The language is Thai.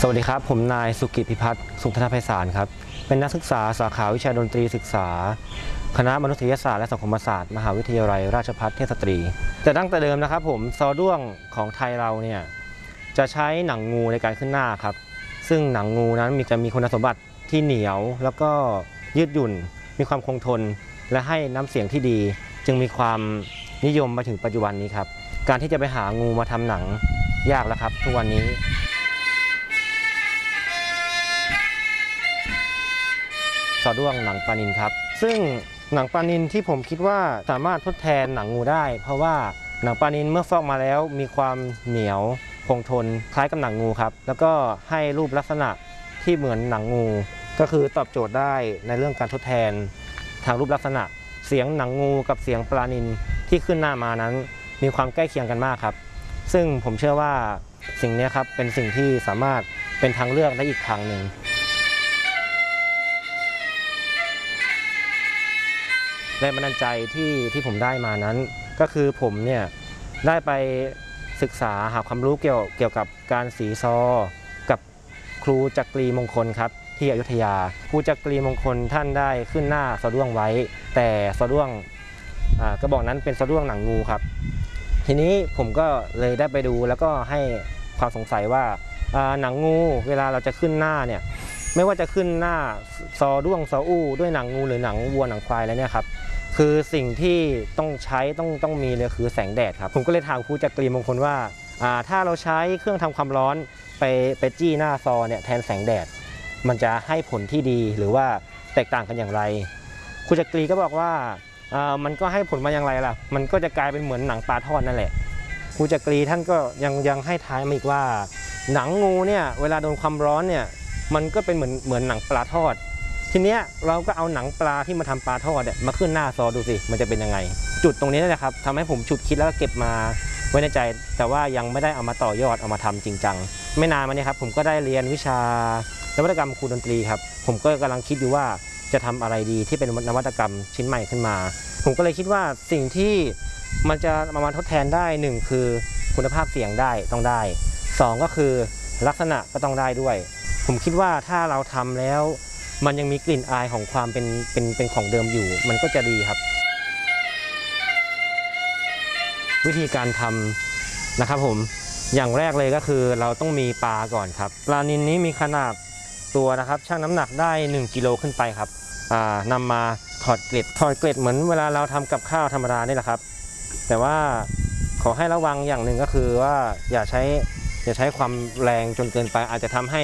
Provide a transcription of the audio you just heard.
สวัสดีครับผมนายสุกิจพิพัฒน์สุขธนไพศาลครับเป็นนักศึกษาสาขาวิชาดนตรีศึกษาคณะมนุษยศาสตร์และสังคมศาสตร์มหาวิทยาลัยราชภัฏเทพสตรีแต่ตั้งแต่เดิมนะครับผมซอด้วงของไทยเราเนี่ยจะใช้หนังงูในการขึ้นหน้าครับซึ่งหนังงูนั้นจะมีคุณสมบัติที่เหนียวแล้วก็ยืดหยุ่นมีความคงทนและให้น้ำเสียงที่ดีจึงมีความนิยมมาถึงปัจจุบันนี้ครับการที่จะไปหางูมาทำหนังยากแล้วครับทุกวันนี้ซอด้วงหนังปลานิลครับซึ่งหนังปลานิลที่ผมคิดว่าสามารถทดแทนหนังงูได้เพราะว่าหนังปลานิลเมื่อฟอกมาแล้วมีความเหนียวคงทนคล้ายกับหนังงูครับแล้วก็ให้รูปลักษณะที่เหมือนหนังงูก็คือตอบโจทย์ได้ในเรื่องการทดแทนทางรูปลักษณะเสียงหนังงูกับเสียงปลานิลที่ขึ้นหน้ามานั้นมีความใกล้เคียงกันมากครับซึ่งผมเชื่อว่าสิ่งนี้ครับเป็นสิ่งที่สามารถเป็นทางเลือกได้อีกทางหนึ่งแรงบันดาลใจที่ผมได้มานั้นก็คือผมเนี่ยได้ไปศึกษาหาความรู้เกี่ยวกับการสีซอกับครูจักรีมงคลครับที่อยุธยาครูจักรีมงคลท่านได้ขึ้นหน้าซอด้วงไว้แต่ซอด้วงกระบอกนั้นเป็นซอด้วงหนังงูครับทีนี้ผมก็เลยได้ไปดูแล้วก็ให้ความสงสัยว่าหนังงูเวลาเราจะขึ้นหน้าเนี่ยไม่ว่าจะขึ้นหน้าซอด้วงซออู้ด้วยหนังงูหรือหนังวัวหนังควายแล้วเนี่ยครับคือสิ่งที่ต้องใช้ต้องมีเลยคือแสงแดดครับผมก็เลยถามครูจักรีมงคลว่าถ้าเราใช้เครื่องทำความร้อนไปจี้หน้าซอเนี่ยแทนแสงแดดมันจะให้ผลที่ดีหรือว่าแตกต่างกันอย่างไรครูจักรีก็บอกว่ามันก็ให้ผลมาอย่างไรล่ะมันก็จะกลายเป็นเหมือนหนังปลาทอดนั่นแหละครูจักรีท่านก็ยังให้ท้ายมาอีกว่าหนังงูเนี่ยเวลาโดนความร้อนเนี่ยมันก็เป็นเหมือนหนังปลาทอดทีเนี้ยเราก็เอาหนังปลาที่มาทำปลาทอดเนี่ยมาขึ้นหน้าซอดูสิมันจะเป็นยังไงจุดตรงนี้นั่นแหละครับทำให้ผมฉุดคิดแล้วก็เก็บมาไว้ในใจแต่ว่ายังไม่ได้เอามาต่อยอดเอามาทำจริงจังไม่นานมานี้ครับผมก็ได้เรียนวิชานวัตกรรมครูดนตรีครับผมก็กำลังคิดอยู่ว่าจะทำอะไรดีที่เป็นนวัตกรรมชิ้นใหม่ขึ้นมาผมก็เลยคิดว่าสิ่งที่มันจะมาทดแทนได้1คือคุณภาพเสียงได้ต้องได้2ก็คือลักษณะก็ต้องได้ด้วยผมคิดว่าถ้าเราทำแล้วมันยังมีกลิ่นอายของความเป็นของเดิมอยู่มันก็จะดีครับวิธีการทำนะครับผมอย่างแรกเลยก็คือเราต้องมีปลาก่อนครับปลานิลนี้มีขนาดตัวนะครับชั่งน้ำหนักได้1กิโลขึ้นไปครับนำมาถอดเกล็ดเหมือนเวลาเราทำกับข้าวธรรมดานี่แหละครับแต่ว่าขอให้ระวังอย่างหนึ่งก็คือว่าอย่าใช้ความแรงจนเกินไปอาจจะทำให้